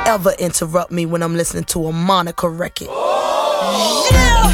ever interrupt me when I'm listening to a Monica record.